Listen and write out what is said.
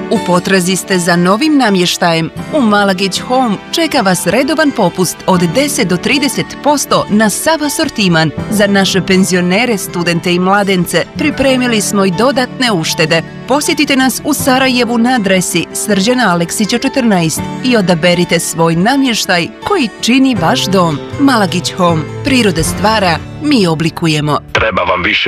U potrazi ste za novim namještajem? U Malagić Home čeka vas redovan popust od 10 do 30% na sav asortiman. Za naše penzionere, studente i mladence pripremili smo i dodatne uštede. Posjetite nas u Sarajevu na adresi Srđana Aleksića 14 i odaberite svoj namještaj koji čini vaš dom. Malagić Home. Prirode stvara, mi oblikujemo. Treba vam više